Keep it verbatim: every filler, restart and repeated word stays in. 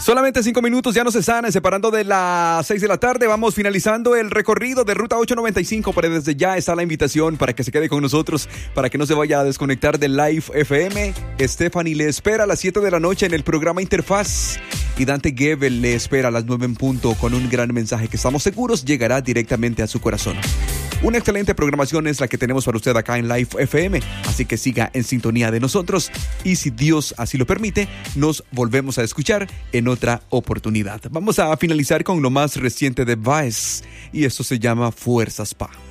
Solamente cinco minutos ya nos están separando de las seis de la tarde. Vamos finalizando el recorrido de Ruta ocho noventa y cinco, pero desde ya está la invitación para que se quede con nosotros, para que no se vaya a desconectar del Live F M. Stephanie le espera a las siete de la noche en el programa Interfaz y Dante Gebel le espera a las nueve en punto con un gran mensaje que estamos seguros llegará directamente a su corazón. Una excelente programación es la que tenemos para usted acá en Live F M, así que siga en sintonía de nosotros y si Dios así lo permite, nos volvemos a escuchar en otra oportunidad. Vamos a finalizar con lo más reciente de Vice y esto se llama Fuerza Spa.